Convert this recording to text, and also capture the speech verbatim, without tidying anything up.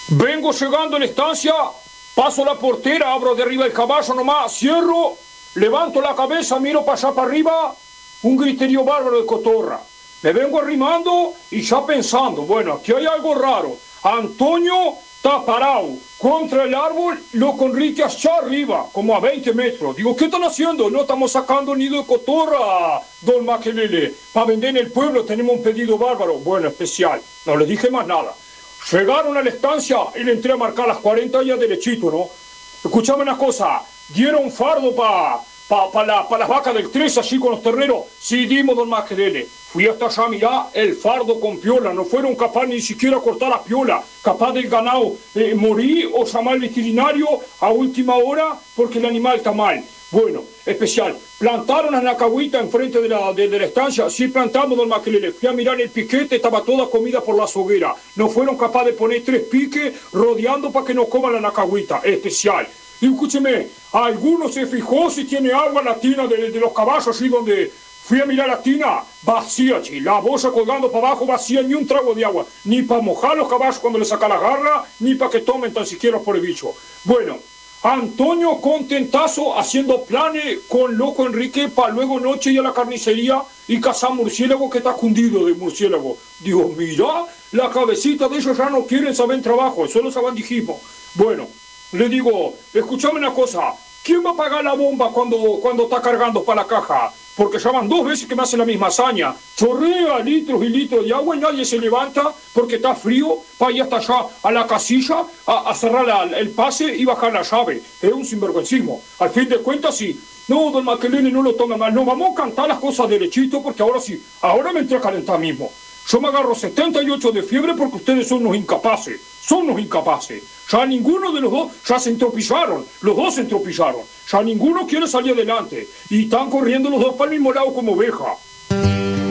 Vengo llegando a la estancia, paso la portera, abro de arriba el caballo nomás, cierro, levanto la cabeza, miro para allá para arriba, un griterío bárbaro de cotorra. Me vengo arrimando y ya pensando, bueno, aquí hay algo raro. Antonio está parado contra el árbol, loco Enrique allá arriba, como a veinte metros. Digo, ¿qué están haciendo? No estamos sacando nido de cotorra, don Maquelele. Para vender en el pueblo tenemos un pedido bárbaro. Bueno, especial. No le dije más nada. Llegaron a la estancia y le entré a marcar las cuarenta ya derechito, ¿no? Escuchame una cosa, dieron fardo para pa, pa la, pa las vacas del tres, así con los terneros. Sí, dimos, don Maquelele. Fui hasta allá, mirá, el fardo con piola. No fueron capaz ni siquiera cortar la piola. Capaz del ganado eh, morir o llamar al veterinario a última hora porque el animal está mal. Bueno, especial. Plantaron a la cagüita enfrente de la, de, de la estancia. Sí, plantamos, don Maquelele. Fui a mirar el piquete, estaba toda comida por la hoguera. No fueron capaces de poner tres piques rodeando para que no coman la nacahuita. Especial. Y escúcheme, alguno se fijó si tiene agua en la tina de, de los caballos, así donde fui a mirar la tina, vacía, chi, la bolsa colgando para abajo, vacía, ni un trago de agua, ni para mojar los caballos cuando les saca la garra, ni para que tomen tan siquiera por el bicho. Bueno, Antonio contentazo haciendo planes con loco Enrique para luego noche ir a la carnicería y cazar murciélago que está cundido de murciélago. Digo, mira, la cabecita de ellos ya no quieren saber trabajo, eso lo saben, dijimos. Bueno, le digo, escúchame una cosa, ¿quién va a pagar la bomba cuando, cuando está cargando para la caja? Porque ya van dos veces que me hacen la misma hazaña. Chorrea litros y litros de agua y nadie se levanta porque está frío para ir hasta allá a la casilla a, a cerrar la, el pase y bajar la llave. Es un sinvergüencismo. Al fin de cuentas, sí. No, don Maquelele, no lo tome mal. No, vamos a cantar las cosas derechito porque ahora sí, ahora me entré a calentar mismo. Yo me agarro setenta y ocho de fiebre porque ustedes son unos incapaces. Son unos incapaces. Ya ninguno de los dos, ya se entropillaron. Los dos se entropillaron. Ya ninguno quiere salir adelante. Y están corriendo los dos para el mismo lado como oveja.